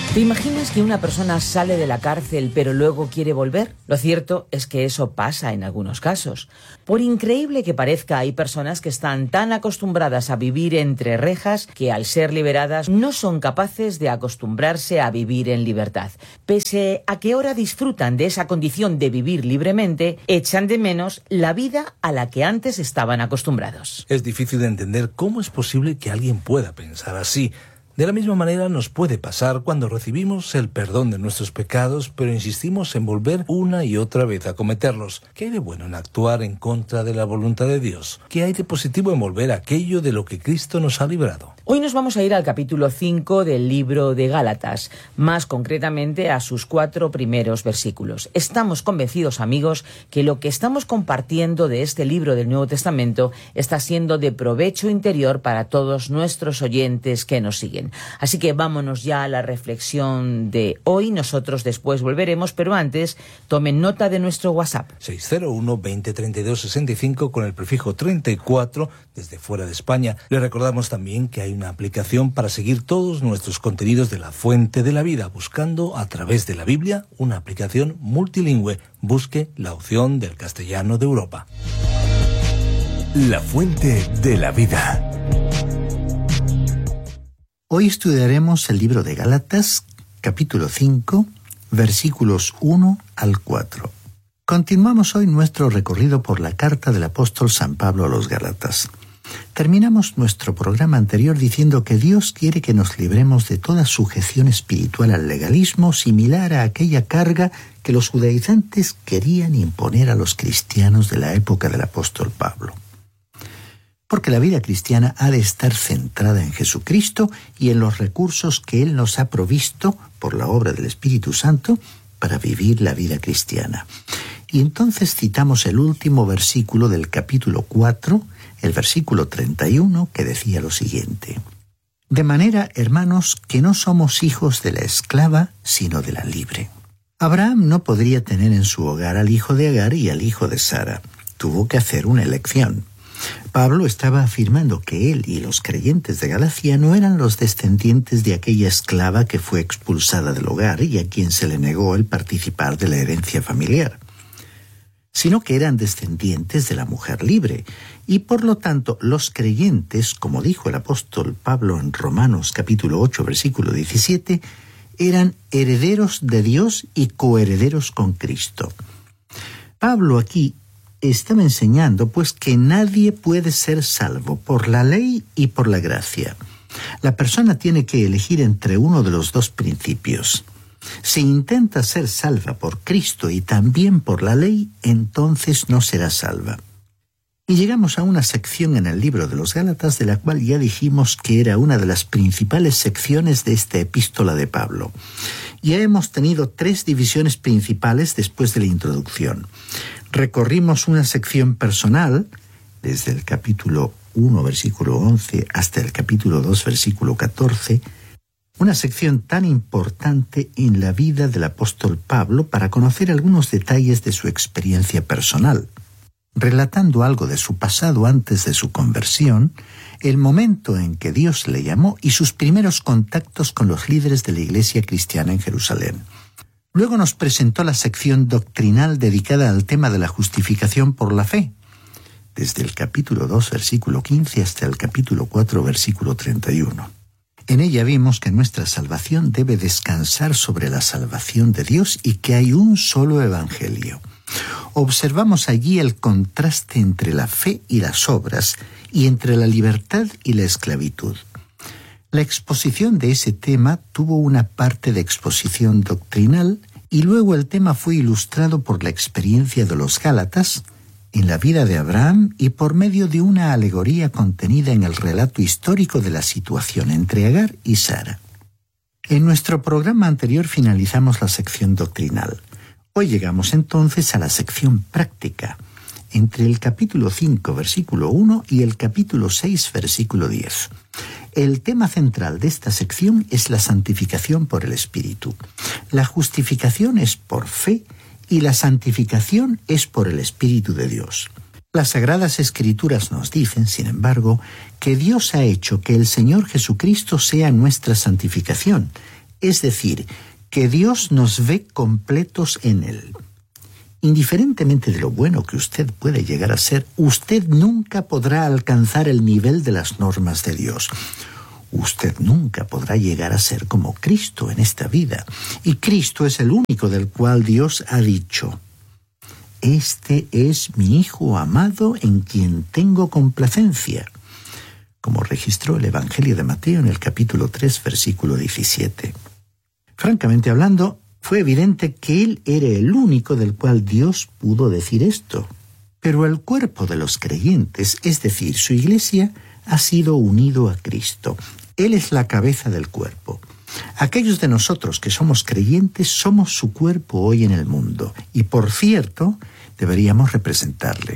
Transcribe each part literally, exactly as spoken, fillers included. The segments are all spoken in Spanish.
¿Te imaginas que una persona sale de la cárcel pero luego quiere volver? Lo cierto es que eso pasa en algunos casos. Por increíble que parezca, hay personas que están tan acostumbradas a vivir entre rejas que al ser liberadas no son capaces de acostumbrarse a vivir en libertad. Pese a que ahora disfrutan de esa condición de vivir libremente, echan de menos la vida a la que antes estaban acostumbrados. Es difícil de entender cómo es posible que alguien pueda pensar así. De la misma manera nos puede pasar cuando recibimos el perdón de nuestros pecados, pero insistimos en volver una y otra vez a cometerlos. ¿Qué hay de bueno en actuar en contra de la voluntad de Dios? ¿Qué hay de positivo en volver a aquello de lo que Cristo nos ha librado? Hoy nos vamos a ir al capítulo cinco del libro de Gálatas, más concretamente a sus cuatro primeros versículos. Estamos convencidos, amigos, que lo que estamos compartiendo de este libro del Nuevo Testamento está siendo de provecho interior para todos nuestros oyentes que nos siguen. Así que vámonos ya a la reflexión de hoy. Nosotros después volveremos, pero antes tomen nota de nuestro WhatsApp. seis cero uno, veinte, treinta y dos, sesenta y cinco con el prefijo treinta y cuatro desde fuera de España. Le recordamos también que hay una aplicación para seguir todos nuestros contenidos de la Fuente de la Vida, buscando a través de la Biblia una aplicación multilingüe. Busque la opción del castellano de Europa. La Fuente de la Vida. Hoy estudiaremos el libro de Gálatas, capítulo cinco, versículos uno al cuatro. Continuamos hoy nuestro recorrido por la carta del apóstol San Pablo a los Gálatas. Terminamos nuestro programa anterior diciendo que Dios quiere que nos libremos de toda sujeción espiritual al legalismo similar a aquella carga que los judaizantes querían imponer a los cristianos de la época del apóstol Pablo. Porque la vida cristiana ha de estar centrada en Jesucristo y en los recursos que Él nos ha provisto por la obra del Espíritu Santo para vivir la vida cristiana. Y entonces citamos el último versículo del capítulo cuatro, el versículo treinta y uno, que decía lo siguiente: De manera, hermanos, que no somos hijos de la esclava, sino de la libre. Abraham no podría tener en su hogar al hijo de Agar y al hijo de Sara. Tuvo que hacer una elección. Pablo estaba afirmando que él y los creyentes de Galacia no eran los descendientes de aquella esclava que fue expulsada del hogar y a quien se le negó el participar de la herencia familiar, sino que eran descendientes de la mujer libre, y por lo tanto los creyentes, como dijo el apóstol Pablo en Romanos capítulo ocho, versículo diecisiete, eran herederos de Dios y coherederos con Cristo. Pablo aquí estaba enseñando pues que nadie puede ser salvo por la ley y por la gracia. La persona tiene que elegir entre uno de los dos principios. Si intenta ser salva por Cristo y también por la ley, entonces no será salva. Y llegamos a una sección en el libro de los Gálatas de la cual ya dijimos que era una de las principales secciones de esta epístola de Pablo. Ya hemos tenido tres divisiones principales después de la introducción. Recorrimos una sección personal, desde el capítulo uno, versículo once, hasta el capítulo dos, versículo catorce, una sección tan importante en la vida del apóstol Pablo para conocer algunos detalles de su experiencia personal, relatando algo de su pasado antes de su conversión, el momento en que Dios le llamó y sus primeros contactos con los líderes de la iglesia cristiana en Jerusalén. Luego nos presentó la sección doctrinal dedicada al tema de la justificación por la fe, desde el capítulo dos, versículo quince, hasta el capítulo cuatro, versículo treinta y uno. En ella vimos que nuestra salvación debe descansar sobre la salvación de Dios y que hay un solo evangelio. Observamos allí el contraste entre la fe y las obras, y entre la libertad y la esclavitud. La exposición de ese tema tuvo una parte de exposición doctrinal y luego el tema fue ilustrado por la experiencia de los Gálatas en la vida de Abraham y por medio de una alegoría contenida en el relato histórico de la situación entre Agar y Sara. En nuestro programa anterior finalizamos la sección doctrinal. Hoy llegamos entonces a la sección práctica, entre el capítulo cinco, versículo uno y el capítulo seis, versículo diez. El tema central de esta sección es la santificación por el Espíritu. La justificación es por fe y la santificación es por el Espíritu de Dios. Las Sagradas Escrituras nos dicen, sin embargo, que Dios ha hecho que el Señor Jesucristo sea nuestra santificación, es decir, que Dios nos ve completos en Él. Indiferentemente de lo bueno que usted puede llegar a ser, usted nunca podrá alcanzar el nivel de las normas de Dios. Usted nunca podrá llegar a ser como Cristo en esta vida. Y Cristo es el único del cual Dios ha dicho: este es mi Hijo amado en quien tengo complacencia, como registró el Evangelio de Mateo en el capítulo tres, versículo diecisiete. Francamente hablando, fue evidente que Él era el único del cual Dios pudo decir esto. Pero el cuerpo de los creyentes, es decir, su iglesia, ha sido unido a Cristo. Él es la cabeza del cuerpo. Aquellos de nosotros que somos creyentes somos su cuerpo hoy en el mundo, y por cierto, deberíamos representarle.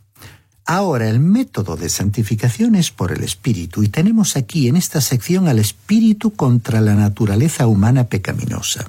Ahora, el método de santificación es por el Espíritu, y tenemos aquí en esta sección al Espíritu contra la naturaleza humana pecaminosa.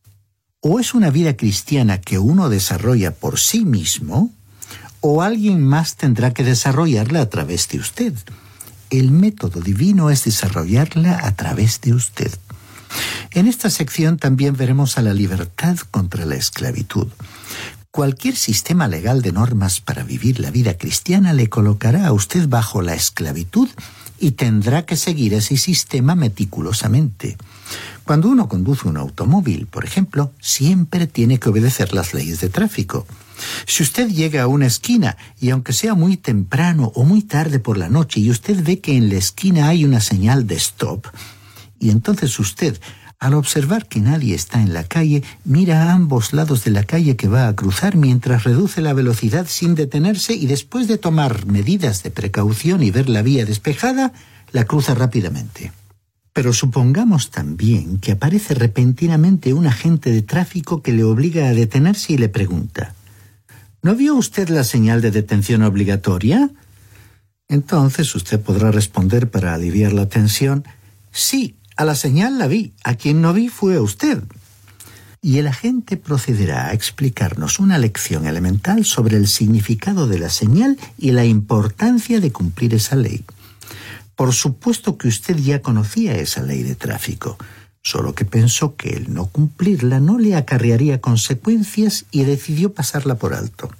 O es una vida cristiana que uno desarrolla por sí mismo, o alguien más tendrá que desarrollarla a través de usted. El método divino es desarrollarla a través de usted. En esta sección también veremos a la libertad contra la esclavitud. Cualquier sistema legal de normas para vivir la vida cristiana le colocará a usted bajo la esclavitud y tendrá que seguir ese sistema meticulosamente. Cuando uno conduce un automóvil, por ejemplo, siempre tiene que obedecer las leyes de tráfico. Si usted llega a una esquina y aunque sea muy temprano o muy tarde por la noche y usted ve que en la esquina hay una señal de stop, y entonces usted, al observar que nadie está en la calle, mira a ambos lados de la calle que va a cruzar mientras reduce la velocidad sin detenerse y después de tomar medidas de precaución y ver la vía despejada, la cruza rápidamente. Pero supongamos también que aparece repentinamente un agente de tráfico que le obliga a detenerse y le pregunta: ¿no vio usted la señal de detención obligatoria? Entonces usted podrá responder para aliviar la tensión: sí, a la señal la vi, a quien no vi fue a usted. Y el agente procederá a explicarnos una lección elemental sobre el significado de la señal y la importancia de cumplir esa ley. Por supuesto que usted ya conocía esa ley de tráfico, solo que pensó que el no cumplirla no le acarrearía consecuencias y decidió pasarla por alto.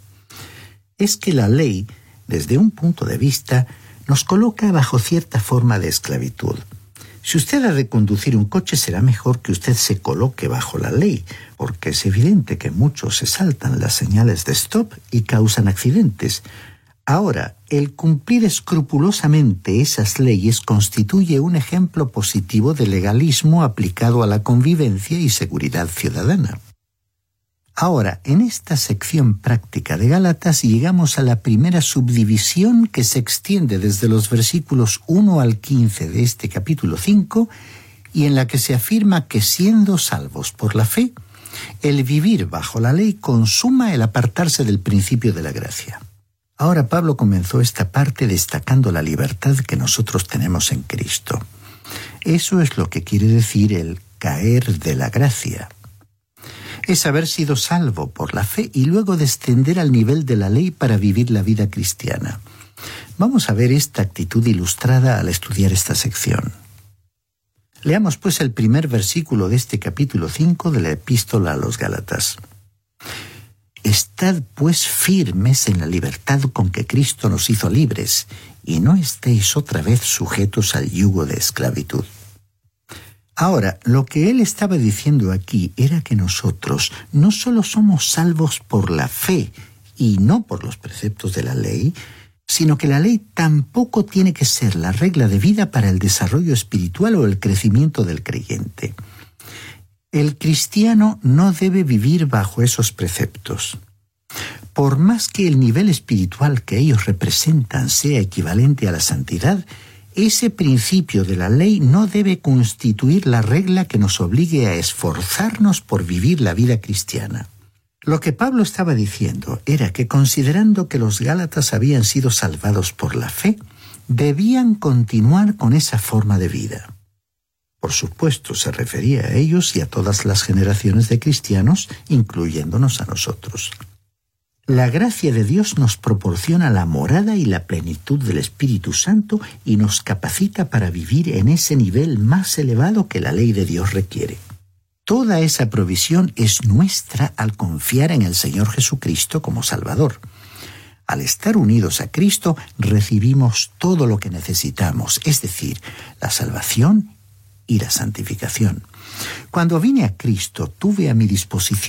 Es que la ley, desde un punto de vista, nos coloca bajo cierta forma de esclavitud. Si usted ha de conducir un coche, será mejor que usted se coloque bajo la ley, porque es evidente que muchos se saltan las señales de stop y causan accidentes. Ahora, el cumplir escrupulosamente esas leyes constituye un ejemplo positivo de legalismo aplicado a la convivencia y seguridad ciudadana. Ahora, en esta sección práctica de Gálatas llegamos a la primera subdivisión que se extiende desde los versículos uno al quince de este capítulo cinco y en la que se afirma que siendo salvos por la fe, el vivir bajo la ley consuma el apartarse del principio de la gracia. Ahora Pablo comenzó esta parte destacando la libertad que nosotros tenemos en Cristo. Eso es lo que quiere decir el caer de la gracia. Es haber sido salvo por la fe y luego descender al nivel de la ley para vivir la vida cristiana. Vamos a ver esta actitud ilustrada al estudiar esta sección. Leamos pues el primer versículo de este capítulo cinco de la Epístola a los Gálatas. Estad pues firmes en la libertad con que Cristo nos hizo libres, y no estéis otra vez sujetos al yugo de esclavitud. Ahora, lo que él estaba diciendo aquí era que nosotros no solo somos salvos por la fe y no por los preceptos de la ley, sino que la ley tampoco tiene que ser la regla de vida para el desarrollo espiritual o el crecimiento del creyente. El cristiano no debe vivir bajo esos preceptos. Por más que el nivel espiritual que ellos representan sea equivalente a la santidad, ese principio de la ley no debe constituir la regla que nos obligue a esforzarnos por vivir la vida cristiana. Lo que Pablo estaba diciendo era que, considerando que los Gálatas habían sido salvados por la fe, debían continuar con esa forma de vida. Por supuesto, se refería a ellos y a todas las generaciones de cristianos, incluyéndonos a nosotros. La gracia de Dios nos proporciona la morada y la plenitud del Espíritu Santo y nos capacita para vivir en ese nivel más elevado que la ley de Dios requiere. Toda esa provisión es nuestra al confiar en el Señor Jesucristo como Salvador. Al estar unidos a Cristo, recibimos todo lo que necesitamos, es decir, la salvación y la santificación. Cuando vine a Cristo, tuve a mi disposición